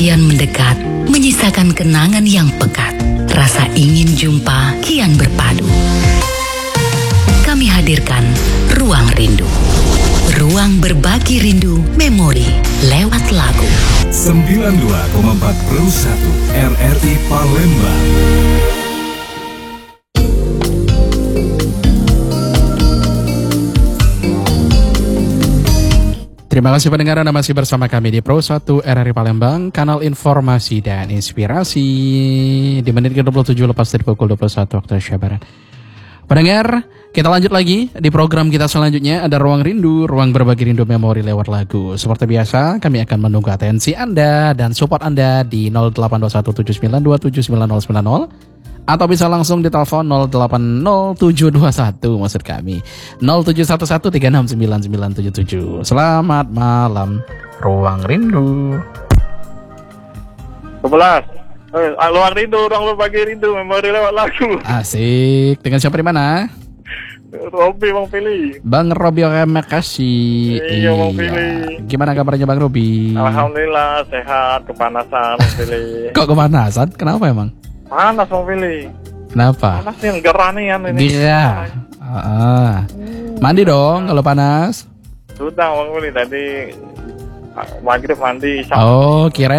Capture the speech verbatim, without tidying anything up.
kian mendekat, menyisakan kenangan yang pekat. Rasa ingin jumpa kian berpadu. Kami hadirkan Ruang Rindu. Ruang berbagi rindu memori lewat lagu. sembilan puluh dua koma empat Pro satu R R I Palembang. Terima kasih pendengar, Anda masih bersama kami di Pro satu R R I Palembang, kanal informasi dan inspirasi di menit ke dua puluh tujuh lepas dari pukul dua puluh satu waktu Indonesia Barat. Pendengar, kita lanjut lagi di program kita selanjutnya, ada Ruang Rindu, ruang berbagi rindu memori lewat lagu. Seperti biasa, kami akan menunggu atensi Anda dan support Anda di nol delapan dua satu tujuh sembilan dua tujuh sembilan nol sembilan nol atau bisa langsung di telepon nol delapan nol tujuh dua satu, maksud kami nol tujuh satu satu tiga enam sembilan sembilan tujuh tujuh. Selamat malam, Ruang Rindu. sebelas Eh, Ruang Rindu, ruang berbagi rindu memori lewat lagu. Asik. Dengan siapa di mana? Robi Bang Pilih. Bang Robi, oke, makasih. Iya, Bang Pilih. Gimana kabarnya Bang Robi? Alhamdulillah sehat, kepanasan Bang Pilih. Kok kepanasan? Kenapa emang? Panas Bang Pilih. Kenapa? Panas yang geranian ini. Iya. Ah. Mandi dong kalau panas. Sudah Bang Pilih tadi maghrib mandi. Oh, kirain